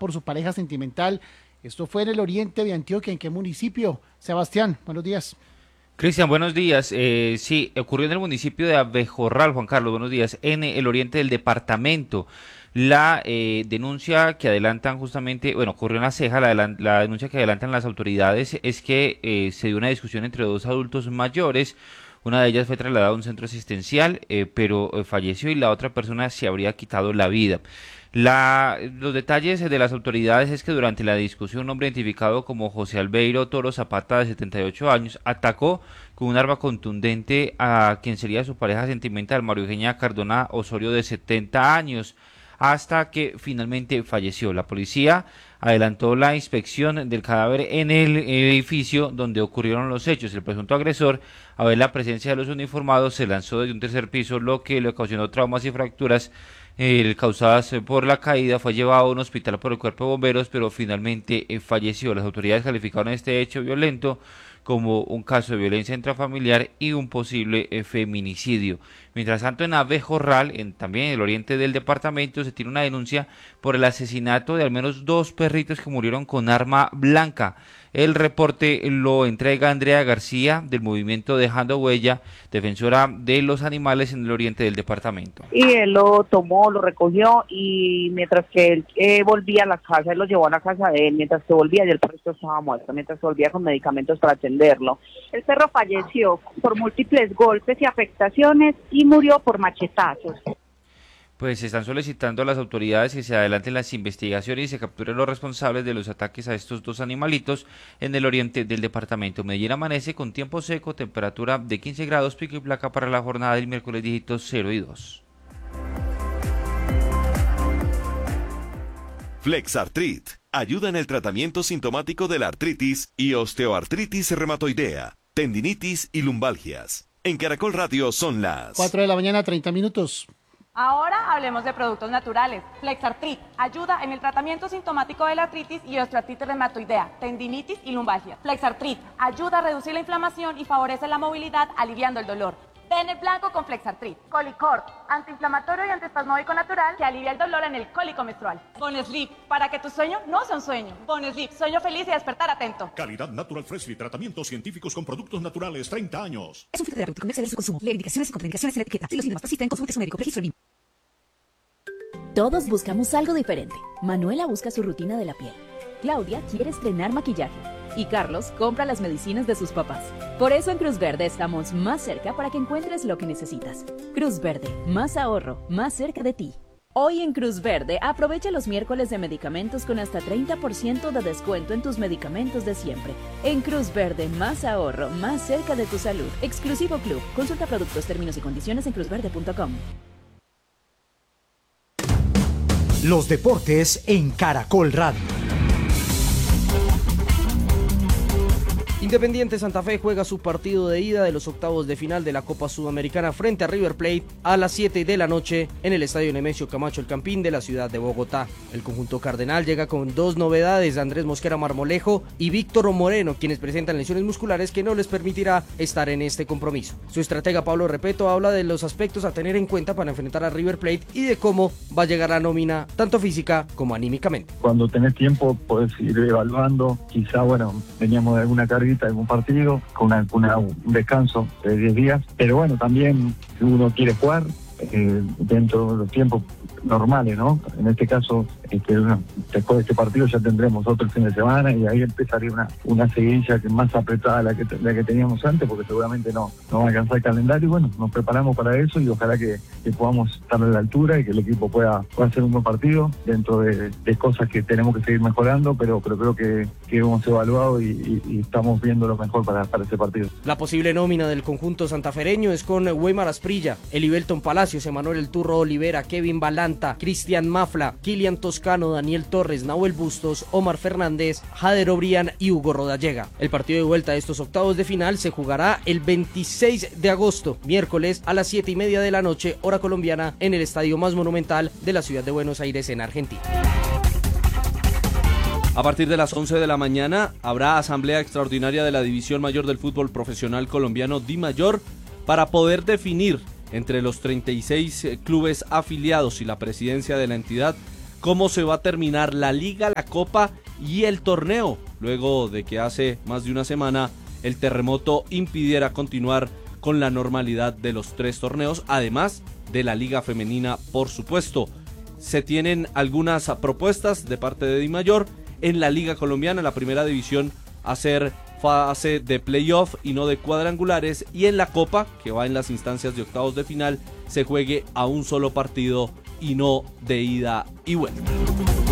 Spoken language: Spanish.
por su pareja sentimental. Esto fue en el oriente de Antioquia. ¿En qué municipio? Sebastián, buenos días. Cristian, buenos días. Sí, ocurrió en el municipio de Abejorral, Juan Carlos, buenos días, en el oriente del departamento. La denuncia que adelantan justamente, bueno, ocurrió en La Ceja, la denuncia que adelantan las autoridades es que se dio una discusión entre dos adultos mayores. Una de ellas fue trasladada a un centro asistencial, pero falleció y la otra persona se habría quitado la vida. Los detalles de las autoridades es que durante la discusión un hombre identificado como José Albeiro Toro Zapata, de 78 años, atacó con un arma contundente a quien sería su pareja sentimental, María Eugenia Cardona Osorio, de 70 años, hasta que finalmente falleció. La policía adelantó la inspección del cadáver en el edificio donde ocurrieron los hechos. El presunto agresor, a ver la presencia de los uniformados, se lanzó desde un tercer piso, lo que le ocasionó traumas y fracturas causadas por la caída. Fue llevado a un hospital por el cuerpo de bomberos, pero finalmente falleció. Las autoridades calificaron este hecho violento como un caso de violencia intrafamiliar y un posible feminicidio. Mientras tanto, en Abejorral, también en el oriente del departamento, se tiene una denuncia por el asesinato de al menos 2 perritos que murieron con arma blanca. El reporte lo entrega Andrea García, del movimiento Dejando Huella, defensora de los animales en el oriente del departamento. Y él lo tomó, lo recogió, y mientras que él volvía a la casa, él lo llevó a la casa de él. Mientras que volvía, ya el perrito estaba muerto, mientras que volvía con medicamentos para atenderlo. El perro falleció por múltiples golpes y afectaciones y murió por machetazos. Pues se están solicitando a las autoridades que se adelanten las investigaciones y se capturen los responsables de los ataques a estos 2 animalitos en el oriente del departamento. Medellín amanece con tiempo seco, temperatura de 15 grados, pico y placa para la jornada del miércoles, dígitos 0 y 2. Flexartrit ayuda en el tratamiento sintomático de la artritis y osteoartritis reumatoidea, tendinitis y lumbalgias. En Caracol Radio son las 4 de la mañana, 30 minutos. Ahora hablemos de productos naturales. Flexartrit ayuda en el tratamiento sintomático de la artritis y osteoartritis reumatoidea, tendinitis y lumbalgia. Flexartrit ayuda a reducir la inflamación y favorece la movilidad, aliviando el dolor. Pene blanco con Flexartrit. Colicort, antiinflamatorio y antiespasmódico natural que alivia el dolor en el cólico menstrual. Bonesleep, para que tu sueño no sea un sueño. Bonesleep, sueño feliz y despertar atento. Calidad Natural Freshly, tratamientos científicos con productos naturales, 30 años. Es un filtro terapéutico, no exceder su consumo. Lee indicaciones y contraindicaciones en la etiqueta. Si los síntomas persisten, consulte a su médico. Registro BIM. Todos buscamos algo diferente. Manuela busca su rutina de la piel. Claudia quiere estrenar maquillaje. Y Carlos compra las medicinas de sus papás. Por eso en Cruz Verde estamos más cerca para que encuentres lo que necesitas. Cruz Verde, más ahorro, más cerca de ti. Hoy en Cruz Verde aprovecha los miércoles de medicamentos con hasta 30% de descuento en tus medicamentos de siempre. En Cruz Verde, más ahorro, más cerca de tu salud. Exclusivo Club. Consulta productos, términos y condiciones en cruzverde.com. Los deportes en Caracol Radio. Independiente Santa Fe juega su partido de ida de los octavos de final de la Copa Sudamericana frente a River Plate a las 7 de la noche en el Estadio Nemesio Camacho El Campín de la ciudad de Bogotá. El conjunto cardenal llega con 2 novedades: Andrés Mosquera Marmolejo y Víctor Moreno, quienes presentan lesiones musculares que no les permitirá estar en este compromiso. Su estratega Pablo Repeto habla de los aspectos a tener en cuenta para enfrentar a River Plate y de cómo va a llegar la nómina, tanto física como anímicamente. Cuando tenés tiempo podés ir evaluando, quizá, veníamos de alguna carguita, de algún partido, con un descanso de 10 días, pero también si uno quiere jugar dentro de los tiempos normales, ¿no? En este caso, después de este partido ya tendremos otro fin de semana y ahí empezaría una seguidilla que más apretada la que teníamos antes, porque seguramente no va a alcanzar el calendario. Y bueno, nos preparamos para eso y ojalá que podamos estar a la altura y que el equipo pueda hacer un buen partido dentro de cosas que tenemos que seguir mejorando, pero creo que hemos evaluado y estamos viendo lo mejor para ese partido. La posible nómina del conjunto santafereño es con Weimar Asprilla, Elibelton Palacios, Emanuel El Turro Olivera, Kevin Balanta, Cristian Mafla, Kilian Toscano, Daniel Torres, Nahuel Bustos, Omar Fernández, Jader Obrián y Hugo Rodallega. El partido de vuelta de estos octavos de final se jugará el 26 de agosto, miércoles a las 7:30 de la noche, hora colombiana, en el estadio más monumental de la ciudad de Buenos Aires, en Argentina. A partir de las 11 de la mañana habrá asamblea extraordinaria de la División Mayor del Fútbol Profesional Colombiano, DIMAYOR, para poder definir entre los 36 clubes afiliados y la presidencia de la entidad cómo se va a terminar la liga, la copa y el torneo, luego de que hace más de una semana el terremoto impidiera continuar con la normalidad de los 3 torneos, además de la liga femenina, por supuesto. Se tienen algunas propuestas de parte de DIMAYOR en la liga colombiana, en la primera división, hacer fase de playoff y no de cuadrangulares, y en la copa, que va en las instancias de octavos de final, se juegue a un solo partido y no de ida y vuelta.